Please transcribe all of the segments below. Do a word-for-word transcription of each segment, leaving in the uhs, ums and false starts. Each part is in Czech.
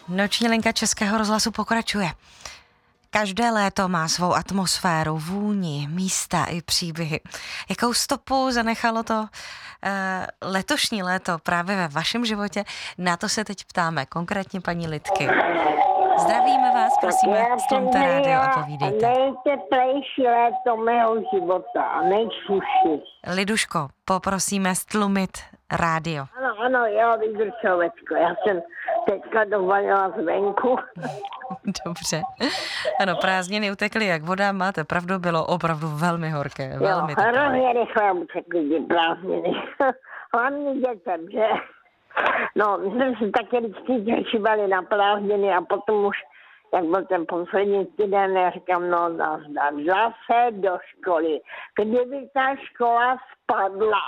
Noční linka Českého rozhlasu pokračuje. Každé léto má svou atmosféru, vůni, místa i příběhy. Jakou stopu zanechalo to eh, letošní léto právě ve vašem životě? Na to se teď ptáme, konkrétně paní Lidky. Zdravíme vás, prosíme, stlumte rádio a povídejte. Nejteplejší léto mého života a nejsuší. Liduško, poprosíme stlumit rádio. Ano, ano, jo, vydržovečko, já jsem teďka dovalila zvenku. Dobře. Ano, prázdniny utekly jak voda, máte pravdu, bylo opravdu velmi horké, Jo, velmi teplé. hrozně rychle utekly ty prázdniny. Hlavně dětem, že? No, my jsme se taky vždycky těšívali na prázdniny a potom už, jak byl ten poslední týden, já říkám, no, nazdar, zase do školy. Kdyby ta škola spadla.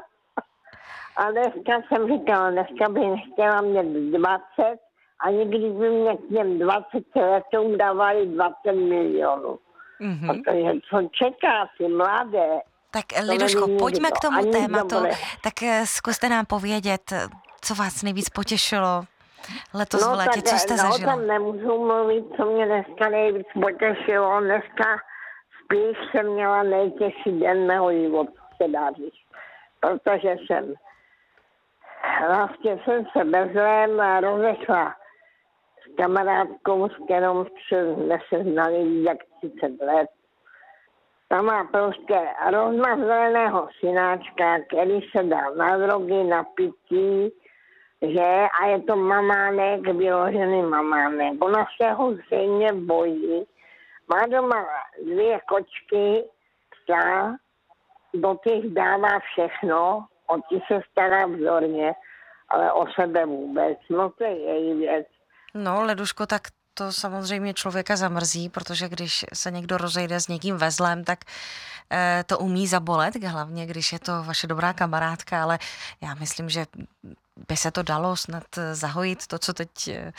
A dneska jsem říkala, dneska bych nechtěla mít dvacet, a někdy by mě k těm dvaceti letům dávali dvacet milionů. Mm-hmm. Protože co čeká si mladé? Tak Liduško, pojďme k tomu tématu. Dobré. Tak zkuste nám povědět, co vás nejvíc potěšilo letos no, v létě, co jste no, zažila? No tam nemůžu mluvit, co mě dneska nejvíc potěšilo. Dneska spíš jsem měla nejtěžší den mého života, se dá říct. Protože jsem vlastně jsem se bezlém rozešla s kamarádkou, s kterou jsme se znali víc jak třicet let. Ta má prostě rozmazleného synáčka, který se dal na drogy, na pití, že? A je to mamánek, vyložený mamánek. Ona se ho zřejmě bojí. Má doma dvě kočky, psa, do těch dává všechno, o ty se stará vzorně, ale o sebe vůbec. No to je její věc. No, Leduško, tak to samozřejmě člověka zamrzí, protože když se někdo rozejde s někým vezlem, tak eh, to umí zabolet, hlavně když je to vaše dobrá kamarádka, ale já myslím, že by se to dalo snad zahojit, to, co teď eh,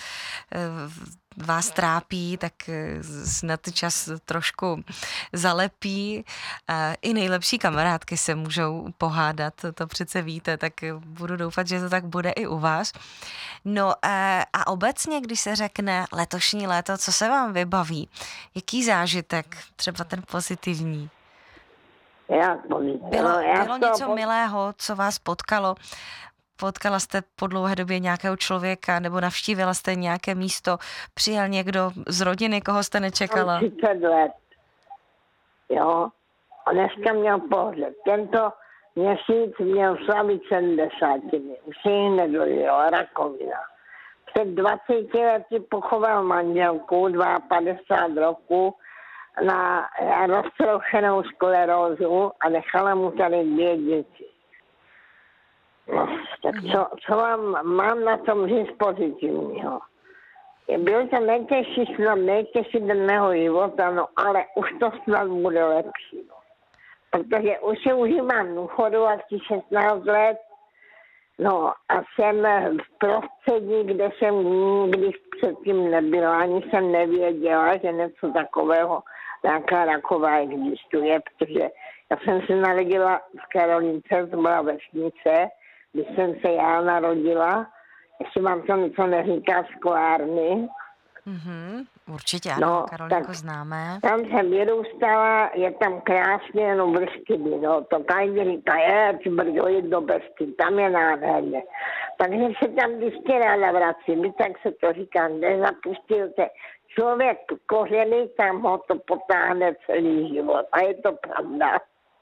vás trápí, tak snad čas trošku zalepí. I nejlepší kamarádky se můžou pohádat, to přece víte, tak budu doufat, že to tak bude i u vás. No a obecně, když se řekne letošní léto, co se vám vybaví? Jaký zážitek, třeba ten pozitivní? Já bylo no, já bylo to něco po... milého, co vás potkalo? Potkala jste po dlouhé době nějakého člověka nebo navštívila jste nějaké místo, přijel někdo z rodiny, koho jste nečekala? třicet let, jo. A dneska měl pohřeb. Tento měsíc měl slavit sedmdesátiny. Už se jí nedojela rakovina. Před dvaceti lety pochoval manželku, padesát dva roku, na roztroušenou sklerózu a nechala mu tady dvě děti. No, tak co, co vám mám na tom říct pozitivního? Byl to nejtěžší, snad nejtěžší den mého života, no ale už to snad bude lepší. No. Protože už si užívám důchodu asi šestnáct let, no a jsem v prostředí, kde jsem nikdy předtím nebyla, ani jsem nevěděla, že něco takového, nějaká raková existuje, protože já jsem se narodila v Karolince, to byla vesnice, když jsem se já narodila, jestli vám to něco neříká školárny. Mm-hmm, určitě ano, no, Karolínko známe. Tam jsem vyrůstala, je tam krásně, jenom Brzkyby, no, to každý říká, je, brdo, jít do Brzky, tam je nádherně. Takže se tam vždycky ráda vracím, tak se to říká, nezapustíte. Člověk kořeny, tam ho to potáhne celý život a je to pravda.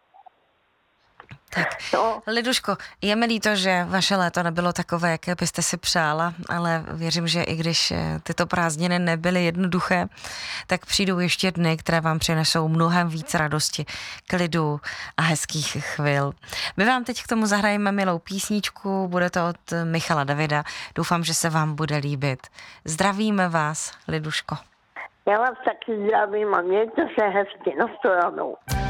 Tak, no. Liduško, je mi líto, že vaše léto nebylo takové, jaké byste si přála, ale věřím, že i když tyto prázdniny nebyly jednoduché, tak přijdou ještě dny, které vám přinesou mnohem víc radosti, klidu a hezkých chvil. My vám teď k tomu zahrajeme milou písničku, bude to od Michala Davida. Doufám, že se vám bude líbit. Zdravíme vás, Liduško. Já vás taky zdravím a mějte se hezky, na shledanou.